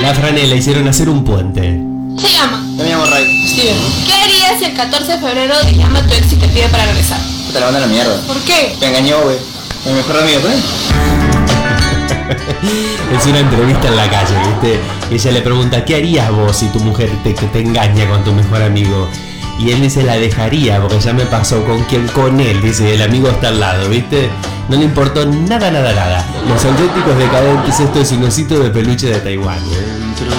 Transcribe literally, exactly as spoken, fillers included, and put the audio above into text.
A Frané le hicieron hacer un puente. Se llama. Yo me llamo Ray. Steven. ¿Qué harías si el catorce de febrero te llama tu ex y te pide para regresar? Te la manda a la mierda. ¿Por qué? Me engañó, güey. Mi mejor amigo, ¿pues? Es una entrevista en la calle, ¿viste? Y ella le pregunta, ¿qué harías vos si tu mujer te, te engaña con tu mejor amigo? Y él dice, la dejaría, porque ya me pasó con quien, con él, dice, el amigo está al lado, ¿viste? No le importó nada, nada, nada. Los auténticos decadentes, esto es Inosito de Peluche de Taiwán.